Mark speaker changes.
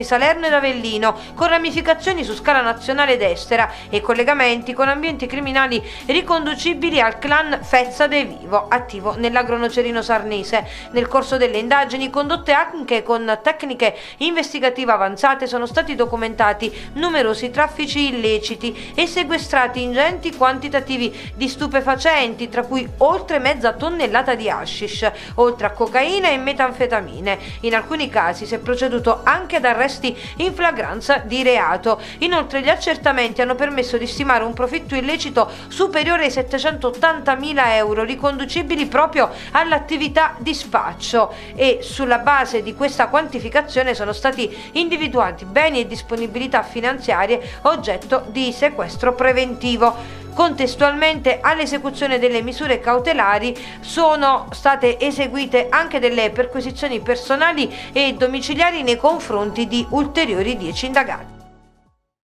Speaker 1: Salerno ed Avellino, con ramificazioni su scala nazionale ed estera e collegamenti con ambienti criminali riconducibili al clan Fezza De Vivo, attivo nell'agronocerino sarnese. Nel corso delle indagini, condotte anche con tecniche investigative avanzate, sono stati documentati numerosi traffici illeciti e sequestrati ingenti quantitativi di stupefacenti, tra cui oltre mezza tonnellata di hashish, oltre a cocaina e metanfetamine. In alcuni casi si è proceduto anche ad arresti in flagranza di reato. Inoltre gli accertamenti hanno permesso di stimare un profitto illecito superiore ai 780.000 euro, riconducibili proprio all'attività di spaccio, e sulla base di questa quantificazione sono stati individuati beni e disponibilità finanziarie oggetto di sequestro preventivo. Contestualmente all'esecuzione delle misure cautelari sono state eseguite anche delle perquisizioni personali e domiciliari nei confronti di ulteriori 10 indagati.